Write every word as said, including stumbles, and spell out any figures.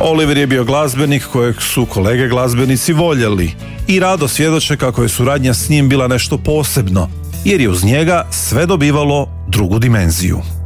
Oliver je bio glazbenik kojeg su kolege glazbenici voljeli i rado svjedoče kako je suradnja s njim bila nešto posebno, jer je uz njega sve dobivalo drugu dimenziju.